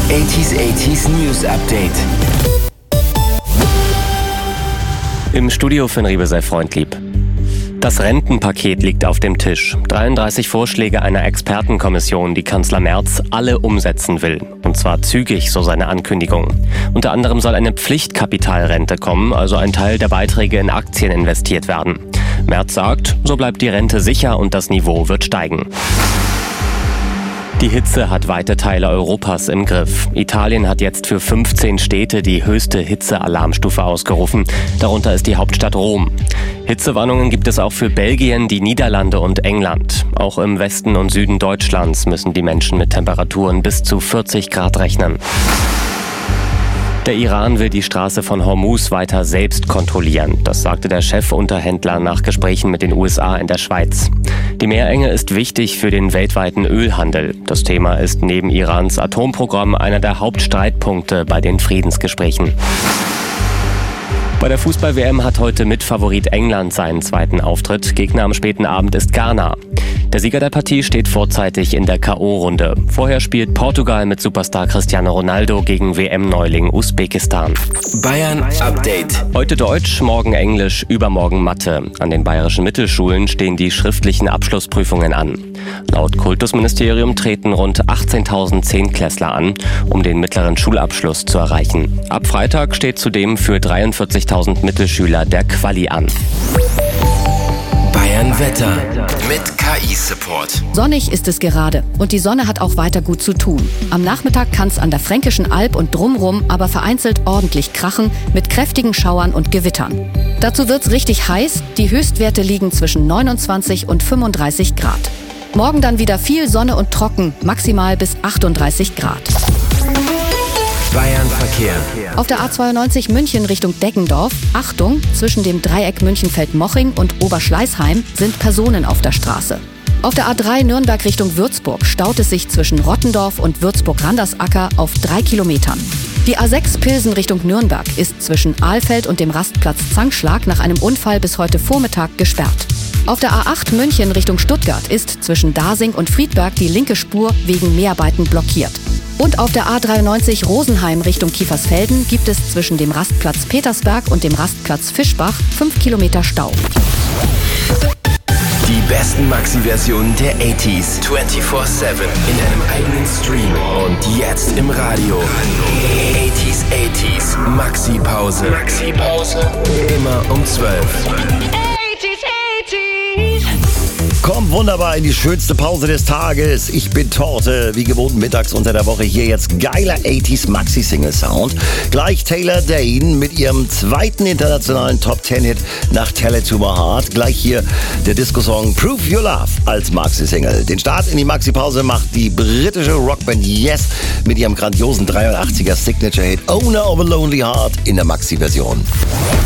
80s News Update. Im Studio für Riebe sei freundlieb. Das Rentenpaket liegt auf dem Tisch. 33 Vorschläge einer Expertenkommission, die Kanzler Merz alle umsetzen will. Und zwar zügig, so seine Ankündigung. Unter anderem soll eine Pflichtkapitalrente kommen, also ein Teil der Beiträge in Aktien investiert werden. Merz sagt, so bleibt die Rente sicher und das Niveau wird steigen. Die Hitze hat weite Teile Europas im Griff. Italien hat jetzt für 15 Städte die höchste Hitzealarmstufe ausgerufen. Darunter ist die Hauptstadt Rom. Hitzewarnungen gibt es auch für Belgien, die Niederlande und England. Auch im Westen und Süden Deutschlands müssen die Menschen mit Temperaturen bis zu 40 Grad rechnen. Der Iran will die Straße von Hormuz weiter selbst kontrollieren. Das sagte der Chefunterhändler nach Gesprächen mit den USA in der Schweiz. Die Meerenge ist wichtig für den weltweiten Ölhandel. Das Thema ist neben Irans Atomprogramm einer der Hauptstreitpunkte bei den Friedensgesprächen. Bei der Fußball-WM hat heute Mitfavorit England seinen zweiten Auftritt. Gegner am späten Abend ist Ghana. Der Sieger der Partie steht vorzeitig in der K.O.-Runde. Vorher spielt Portugal mit Superstar Cristiano Ronaldo gegen WM-Neuling Usbekistan. Bayern Update. Heute Deutsch, morgen Englisch, übermorgen Mathe. An den bayerischen Mittelschulen stehen die schriftlichen Abschlussprüfungen an. Laut Kultusministerium treten rund 18.000 Zehntklässler an, um den mittleren Schulabschluss zu erreichen. Ab Freitag steht zudem für 43.000 Mittelschüler der Quali an. Bayern Wetter mit KI-Support. Sonnig ist es gerade und die Sonne hat auch weiter gut zu tun. Am Nachmittag kann es an der Fränkischen Alb und drumrum aber vereinzelt ordentlich krachen mit kräftigen Schauern und Gewittern. Dazu wird's richtig heiß. Die Höchstwerte liegen zwischen 29 und 35 Grad. Morgen dann wieder viel Sonne und trocken, maximal bis 38 Grad. Bayern Verkehr. Auf der A92 München Richtung Deggendorf, Achtung, zwischen dem Dreieck Münchenfeld-Moching und Oberschleißheim sind Personen auf der Straße. Auf der A3 Nürnberg Richtung Würzburg staut es sich zwischen Rottendorf und Würzburg-Randersacker auf 3 Kilometern. Die A6 Pilsen Richtung Nürnberg ist zwischen Ahlfeld und dem Rastplatz Zankschlag nach einem Unfall bis heute Vormittag gesperrt. Auf der A8 München Richtung Stuttgart ist zwischen Dasing und Friedberg die linke Spur wegen Mehrarbeiten blockiert. Und auf der A93 Rosenheim Richtung Kiefersfelden gibt es zwischen dem Rastplatz Petersberg und dem Rastplatz Fischbach 5 Kilometer Stau. Die besten Maxi-Versionen der 80s 24/7 in einem eigenen Stream und jetzt im Radio. 80s Maxi-Pause. Immer um 12. Kommt wunderbar in die schönste Pause des Tages. Ich bin Torte, wie gewohnt mittags unter der Woche hier jetzt geiler 80s Maxi-Single-Sound. Gleich Taylor Dayne mit ihrem zweiten internationalen Top-10-Hit nach Tell It To My Heart. Gleich hier der Disco-Song Prove Your Love als Maxi-Single. Den Start in die Maxi-Pause macht die britische Rockband Yes mit ihrem grandiosen 83er Signature-Hit Owner of a Lonely Heart in der Maxi-Version.